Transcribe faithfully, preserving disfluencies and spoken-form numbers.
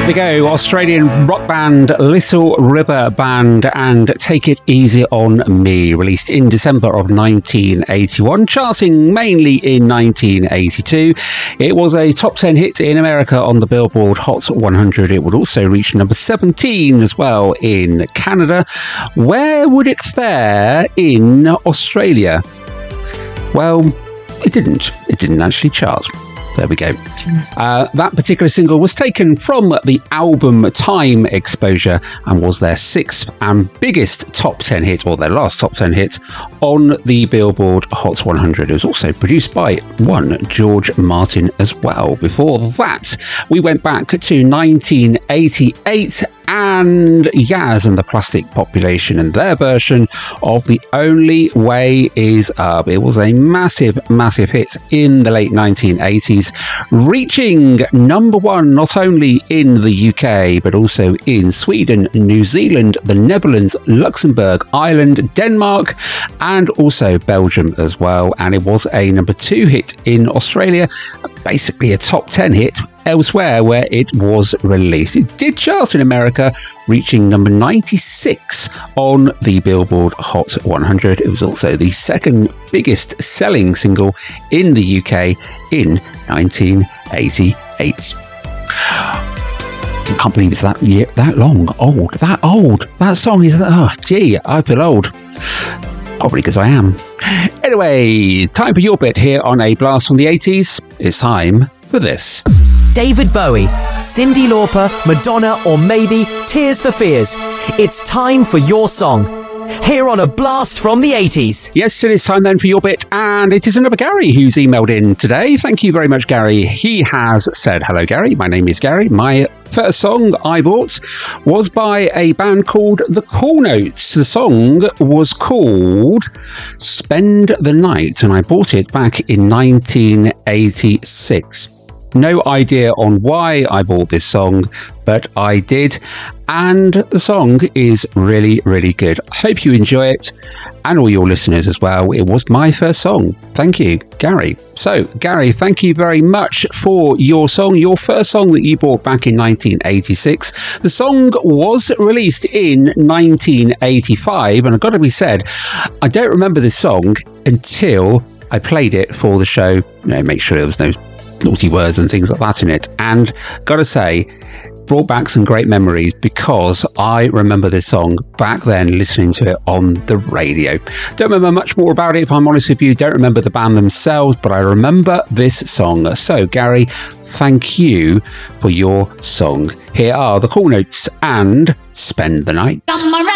we go, Australian rock band Little River Band and Take It Easy on Me, released in December of nineteen eighty-one, charting mainly in nineteen eighty-two. It was a top ten hit in America on the Billboard Hot one hundred. It would also reach number seventeen as well in Canada. Where would it fare in Australia? Well, it didn't. It didn't actually chart. There we go. Uh, that particular single was taken from the album Time Exposure and was their sixth and biggest top ten hit, or their last top ten hit, on the Billboard Hot one hundred. It was also produced by one George Martin as well. Before that, we went back to nineteen eighty-eight and Yaz and the Plastic Population and their version of The Only Way Is Up. It was a massive, massive hit in the late nineteen eighties, reaching number one not only in the U K, but also in Sweden, New Zealand, the Netherlands, Luxembourg, Ireland, Denmark, and also Belgium as well. And it was a number two hit in Australia, basically a top ten hit elsewhere where it was released. It did chart in America, reaching number ninety-six on the Billboard Hot one hundred. It was also the second biggest selling single in the U K in nineteen eighty-eight. I can't believe it's that year, that long, old, that old. That song is, oh gee, I feel old. Probably because I am. Anyway, time for your bit here on A Blast from the eighties. It's time for this. David Bowie, Cyndi Lauper, Madonna, or maybe Tears for Fears. It's time for your song. Here on A Blast from the eighties. Yes, it is time then for your bit, and it is another Gary who's emailed in today. Thank you very much, Gary. He has said, hello, Gary. My name is Gary. My first song I bought was by a band called The Cool Notes. The song was called Spend the Night, and I bought it back in nineteen eighty-six. No idea on why I bought this song, but I did, and the song is really, really good. I hope you enjoy it, and all your listeners as well. It was my first song. Thank you, Gary. So, Gary, thank you very much for your song, your first song that you bought back in nineteen eighty-six. The song was released in nineteen eighty-five, and I've got to be said, I don't remember this song until I played it for the show. You know, make sure there was no naughty words and things like that in it, and gotta say, brought back some great memories because I remember this song back then, listening to it on the radio. Don't remember much more about it, if I'm honest with you. Don't remember the band themselves, but I remember this song. So Gary, thank you for your song. Here are The Cool Notes and Spend the Night. Come around.